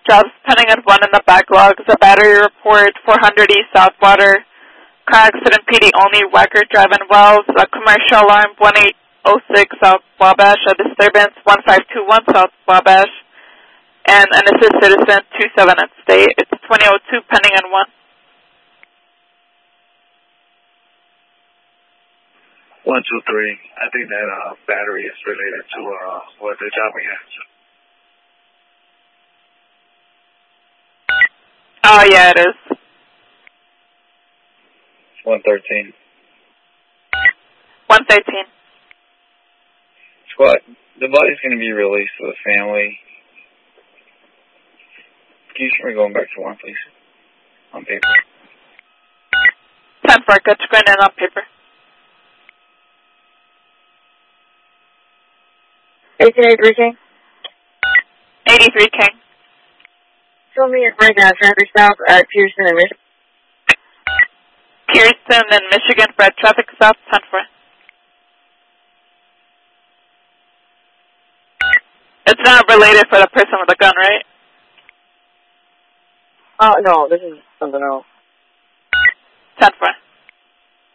Jobs pending at 1 in the backlog. The battery report, 400 East Southwater. Car accident PD only, Wacker Drive and Wells. A commercial alarm, 1806 South Wabash. A disturbance, 1521 South Wabash. And an assist citizen, 27 at state. It's 2002 pending at 1. 123. I think that battery is related to what the job we have. Oh, yeah, it is. 113. 113. Squad, the body's going to be released to the family. Can you show me going back to 1, please? On paper. 10 for good screen and on paper. 83 King. 83 King. Show me a breakdown traffic stop at Pearson and Michigan. Pearson and Michigan for traffic stop, 10 for. It's not related for the person with the gun, right? No, this is something else. 10 for.